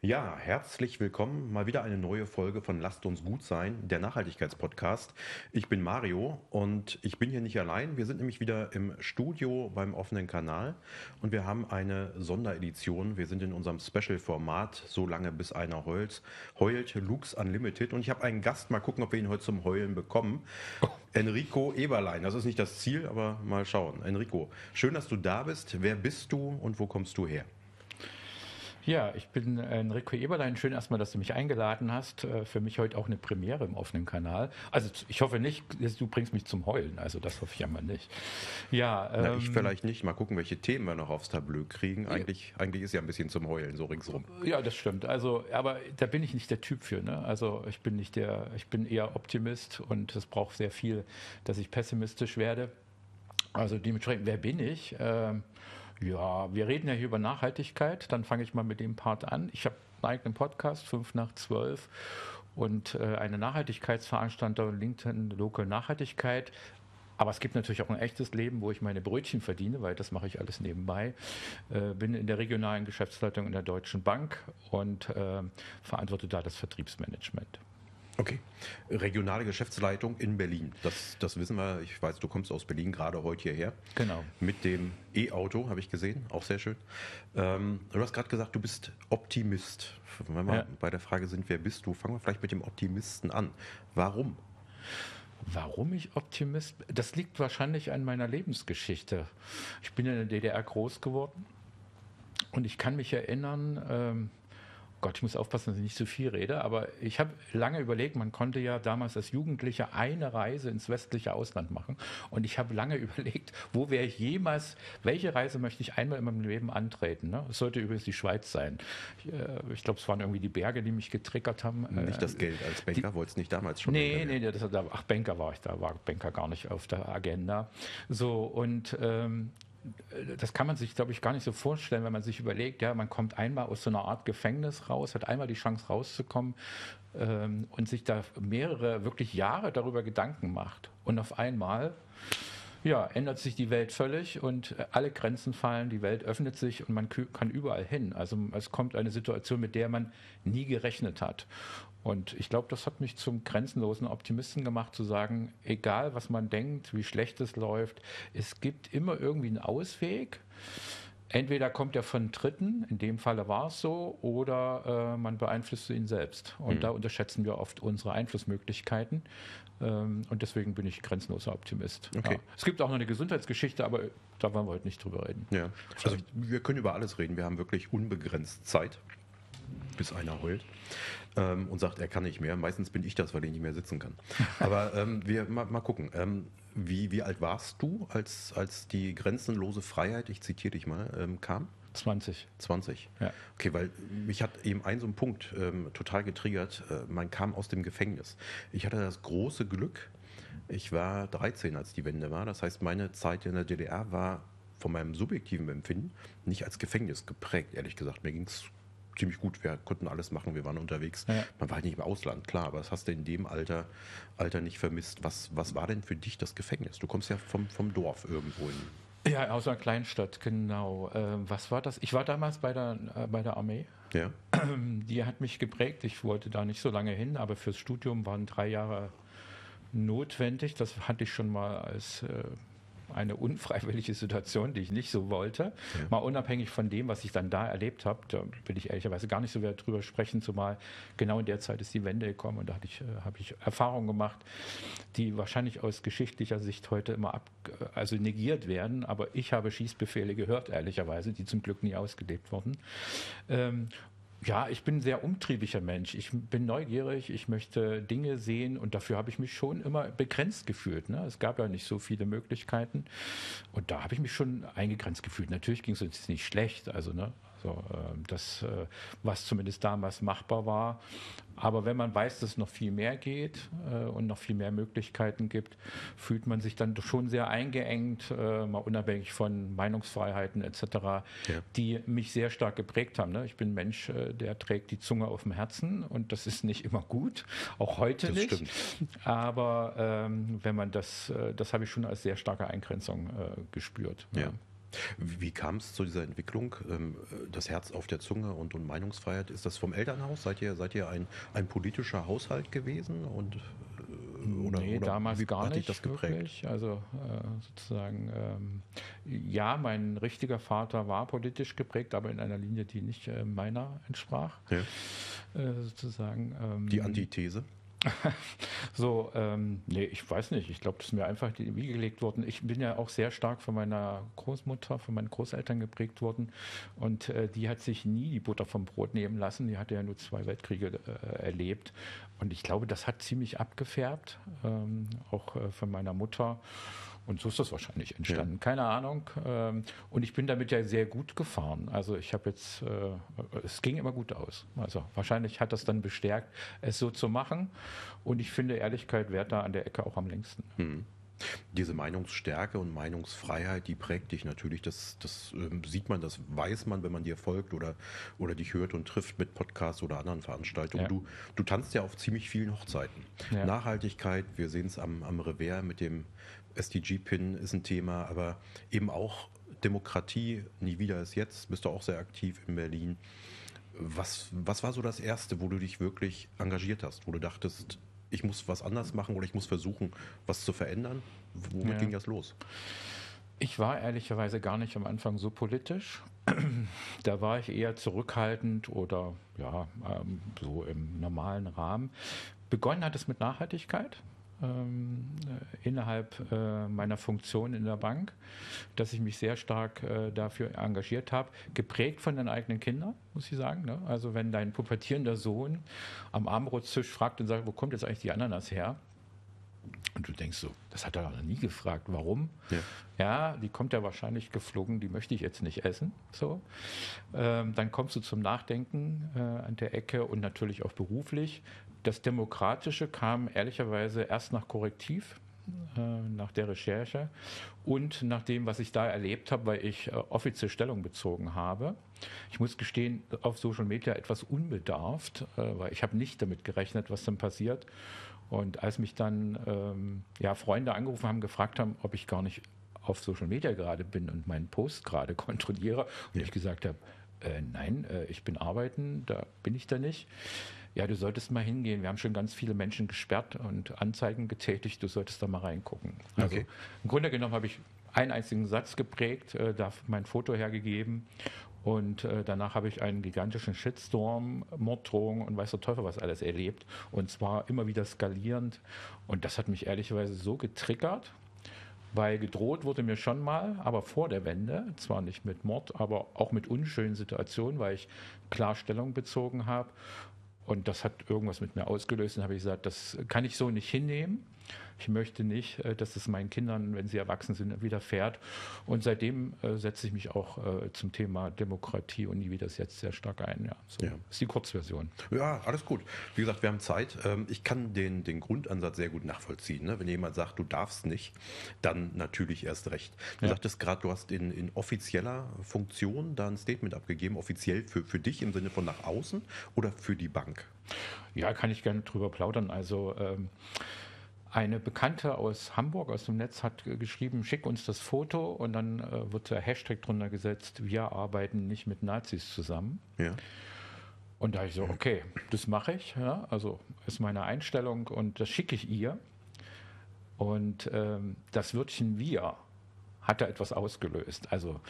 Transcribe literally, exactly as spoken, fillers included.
Ja, herzlich willkommen. Mal wieder eine neue Folge von Lasst uns gut sein, der Nachhaltigkeitspodcast. Ich bin Mario und ich bin hier nicht allein. Wir sind nämlich wieder im Studio beim offenen Kanal und wir haben eine Sonderedition. Wir sind in unserem Special-Format, so lange bis einer heult, heult, Lux Unlimited. Und ich habe einen Gast, mal gucken, ob wir ihn heute zum Heulen bekommen. Enrico Eberlein, das ist nicht das Ziel, aber mal schauen. Enrico, schön, dass du da bist. Wer bist du und wo kommst du her? Ja, ich bin Enrico Eberlein. Schön erstmal, dass du mich eingeladen hast. Äh, Für mich heute auch eine Premiere im offenen Kanal. Also ich hoffe nicht, dass du bringst mich zum Heulen. Also das hoffe ich einmal nicht. Ja, Na, ich ähm, vielleicht nicht. Mal gucken, welche Themen wir noch aufs Tableau kriegen. Eigentlich, eigentlich ist ja ein bisschen zum Heulen, so ringsrum. ja, das stimmt. Also, aber da bin ich nicht der Typ für. Ne? Also ich bin nicht der, ich bin eher Optimist und es braucht sehr viel, dass ich pessimistisch werde. Also dementsprechend, wer bin ich? Ähm, ja, wir reden ja hier über Nachhaltigkeit. Dann fange ich mal mit dem Part an. Ich habe einen eigenen Podcast, fünf nach zwölf, und äh, eine Nachhaltigkeitsveranstaltung, LinkedIn Local Nachhaltigkeit. Aber es gibt natürlich auch ein echtes Leben, wo ich meine Brötchen verdiene, weil das mache ich alles nebenbei. Äh, bin in der regionalen Geschäftsleitung in der Deutschen Bank und äh, verantworte da das Vertriebsmanagement. Okay. Regionale Geschäftsleitung in Berlin. Das, das wissen wir. Ich weiß, du kommst aus Berlin gerade heute hierher. Genau. Mit dem E-Auto, habe ich gesehen. Auch sehr schön. Ähm, du hast gerade gesagt, du bist Optimist. Wenn wir Ja. bei der Frage sind, wer bist du, fangen wir vielleicht mit dem Optimisten an. Warum? Warum ich Optimist bin? Das liegt wahrscheinlich an meiner Lebensgeschichte. Ich bin in der D D R groß geworden und ich kann mich erinnern, ähm, Gott, ich muss aufpassen, dass ich nicht zu viel rede, aber ich habe lange überlegt, man konnte ja damals als Jugendlicher eine Reise ins westliche Ausland machen und ich habe lange überlegt, wo wäre ich jemals, welche Reise möchte ich einmal in meinem Leben antreten? Ne? Es sollte übrigens die Schweiz sein. Ich, äh, ich glaube, es waren irgendwie die Berge, die mich getriggert haben. Nicht das Äh, Geld als Banker, die, wolltest nicht damals schon Nee, Banker nee, werden? das, da, ach, Banker war ich, da war Banker gar nicht auf der Agenda. So, und ähm, das kann man sich, glaube ich, gar nicht so vorstellen, wenn man sich überlegt, ja, man kommt einmal aus so einer Art Gefängnis raus, hat einmal die Chance rauszukommen ähm, und sich da mehrere, wirklich Jahre darüber Gedanken macht. Und auf einmal, ja, ändert sich die Welt völlig und äh, alle Grenzen fallen, die Welt öffnet sich und man kü- kann überall hin. Also es kommt eine Situation, mit der man nie gerechnet hat. Und ich glaube, das hat mich zum grenzenlosen Optimisten gemacht, zu sagen, egal was man denkt, wie schlecht es läuft, es gibt immer irgendwie einen Ausweg. Entweder kommt er von Dritten, in dem Falle war es so, oder äh, man beeinflusst ihn selbst. Und da Hm. unterschätzen wir oft unsere Einflussmöglichkeiten. Ähm, und deswegen bin ich grenzenloser Optimist. Okay. Ja. Es gibt auch noch eine Gesundheitsgeschichte, aber da wollen wir heute nicht drüber reden. Ja, also wir können über alles reden. Wir haben wirklich unbegrenzt Zeit, bis einer heult ähm, und sagt, er kann nicht mehr. Meistens bin ich das, weil ich nicht mehr sitzen kann. Aber ähm, wir mal, mal gucken. Ähm, wie, wie alt warst du, als, als die grenzenlose Freiheit, ich zitiere dich mal, ähm, kam? zwanzig. zwanzig. Ja. Okay, weil mich hat eben ein so ein Punkt ähm, total getriggert. Äh, man kam aus dem Gefängnis. Ich hatte das große Glück, ich war dreizehn, als die Wende war. Das heißt, meine Zeit in der D D R war von meinem subjektiven Empfinden nicht als Gefängnis geprägt, ehrlich gesagt. Mir ging es ziemlich gut. Wir konnten alles machen, wir waren unterwegs. Ja. Man war halt nicht im Ausland, klar, aber das hast du in dem Alter, Alter nicht vermisst. Was, was war denn für dich das Gefängnis? Du kommst ja vom, vom Dorf irgendwo in. Ja, aus einer Kleinstadt, genau. Ähm, was war das? Ich war damals bei der, äh, bei der Armee. Ja. Die hat mich geprägt. Ich wollte da nicht so lange hin, aber fürs Studium waren drei Jahre notwendig. Das hatte ich schon mal als äh, eine unfreiwillige Situation, die ich nicht so wollte. Ja. Mal unabhängig von dem, was ich dann da erlebt habe, da will ich ehrlicherweise gar nicht so sehr drüber sprechen, zumal genau in der Zeit ist die Wende gekommen und da hatte ich, äh, habe ich Erfahrungen gemacht, die wahrscheinlich aus geschichtlicher Sicht heute immer ab, also negiert werden, aber ich habe Schießbefehle gehört, ehrlicherweise, die zum Glück nie ausgelebt wurden. Ähm, Ja, ich bin ein sehr umtriebiger Mensch. Ich bin neugierig, ich möchte Dinge sehen und dafür habe ich mich schon immer begrenzt gefühlt. Ne? Es gab ja nicht so viele Möglichkeiten und da habe ich mich schon eingegrenzt gefühlt. Natürlich ging es uns nicht schlecht, also ne, so, äh, das, äh, was zumindest damals machbar war. Aber wenn man weiß, dass es noch viel mehr geht äh, und noch viel mehr Möglichkeiten gibt, fühlt man sich dann schon sehr eingeengt, äh, mal unabhängig von Meinungsfreiheiten et cetera, Ja. die mich sehr stark geprägt haben. Ne? Ich bin ein Mensch, äh, der trägt die Zunge auf dem Herzen und das ist nicht immer gut, auch heute Das nicht. stimmt. Aber ähm, wenn man das, äh, das habe ich schon als sehr starke Eingrenzung äh, gespürt. Ja. Wie kam es zu dieser Entwicklung? Ähm, Das Herz auf der Zunge und, und Meinungsfreiheit, ist das vom Elternhaus? Seid ihr, seid ihr ein, ein politischer Haushalt gewesen? Und, äh, oder, Nee, oder damals wie gar hat dich nicht das geprägt? wirklich. Also äh, sozusagen, ähm, ja, mein richtiger Vater war politisch geprägt, aber in einer Linie, die nicht äh, meiner entsprach. Ja. Äh, sozusagen. Ähm, Die Antithese? So, ähm, nee, ich weiß nicht. Ich glaube, das ist mir einfach in die Wiege gelegt worden. Ich bin ja auch sehr stark von meiner Großmutter, von meinen Großeltern geprägt worden. Und äh, die hat sich nie die Butter vom Brot nehmen lassen. Die hatte ja nur zwei Weltkriege äh, erlebt. Und ich glaube, das hat ziemlich abgefärbt, ähm, auch äh, von meiner Mutter. Und so ist das wahrscheinlich entstanden. Ja. Keine Ahnung. Ähm, und ich bin damit ja sehr gut gefahren. Also ich habe jetzt, äh, es ging immer gut aus. Also wahrscheinlich hat das dann bestärkt, es so zu machen. Und ich finde, Ehrlichkeit währt da an der Ecke auch am längsten. Hm. Diese Meinungsstärke und Meinungsfreiheit, die prägt dich natürlich. Das, das ähm, sieht man, das weiß man, wenn man dir folgt oder, oder dich hört und trifft mit Podcasts oder anderen Veranstaltungen. Ja. Du, du tanzt ja auf ziemlich vielen Hochzeiten. Ja. Nachhaltigkeit, wir sehen es am, am Revers mit dem S D G-Pin ist ein Thema, aber eben auch Demokratie, nie wieder ist jetzt, bist du auch sehr aktiv in Berlin. Was, was war so das Erste, wo du dich wirklich engagiert hast, wo du dachtest, ich muss was anders machen oder ich muss versuchen, was zu verändern? Womit Ja. ging das los? Ich war ehrlicherweise gar nicht am Anfang so politisch. Da war ich eher zurückhaltend oder ja, ähm, so im normalen Rahmen. Begonnen hat es mit Nachhaltigkeit. Ähm, äh, innerhalb äh, meiner Funktion in der Bank, dass ich mich sehr stark äh, dafür engagiert habe, geprägt von den eigenen Kindern, muss ich sagen. Ne? Also wenn dein pubertierender Sohn am Abendbrotstisch fragt und sagt, wo kommt jetzt eigentlich die Ananas her? Und du denkst so, das hat er noch nie gefragt, warum? Ja. Ja, die kommt ja wahrscheinlich geflogen, die möchte ich jetzt nicht essen. So. Ähm, dann kommst du zum Nachdenken äh, an der Ecke und natürlich auch beruflich. Das Demokratische kam ehrlicherweise erst nach Korrektiv, äh, nach der Recherche und nach dem, was ich da erlebt habe, weil ich äh, offiziell Stellung bezogen habe. Ich muss gestehen, auf Social Media etwas unbedarft, äh, weil ich habe nicht damit gerechnet, was dann passiert. Und als mich dann ähm, ja, Freunde angerufen haben, gefragt haben, ob ich gar nicht auf Social Media gerade bin und meinen Post gerade kontrolliere, und Ja. ich gesagt habe, äh, nein, äh, ich bin arbeiten, da bin ich da nicht. Ja, du solltest mal hingehen. Wir haben schon ganz viele Menschen gesperrt und Anzeigen getätigt. Du solltest da mal reingucken. Also Okay. im Grunde genommen habe ich einen einzigen Satz geprägt, äh, da mein Foto hergegeben. Und äh, danach habe ich einen gigantischen Shitstorm, Morddrohungen und weiß der Teufel was alles erlebt. Und zwar immer wieder skalierend. Und das hat mich ehrlicherweise so getriggert, weil gedroht wurde mir schon mal, aber vor der Wende, zwar nicht mit Mord, aber auch mit unschönen Situationen, weil ich klar Stellung bezogen habe. Und das hat irgendwas mit mir ausgelöst. Dann habe ich gesagt, das kann ich so nicht hinnehmen. Ich möchte nicht, äh, dass es meinen Kindern, wenn sie erwachsen sind, widerfährt. Und seitdem äh, setze ich mich auch äh, zum Thema Demokratie und nie wie das jetzt sehr stark ein. Ja, so Ja. ist die Kurzversion. Ja, alles gut. Wie gesagt, wir haben Zeit. Ähm, Ich kann den, den Grundansatz sehr gut nachvollziehen. ne? Wenn jemand sagt, du darfst nicht, dann natürlich erst recht. Du Ja. sagtest gerade, du hast in, in offizieller Funktion da ein Statement abgegeben, offiziell für, für dich im Sinne von nach außen oder für die Bank? Ja, kann ich gerne drüber plaudern. Also ähm, eine Bekannte aus Hamburg, aus dem Netz, hat äh, geschrieben, schick uns das Foto, und dann äh, wird der Hashtag drunter gesetzt, wir arbeiten nicht mit Nazis zusammen. Ja. Und da habe ich so, okay, das mache ich, ja, also ist meine Einstellung und das schicke ich ihr. Und ähm, das Wörtchen wir hat da etwas ausgelöst. Also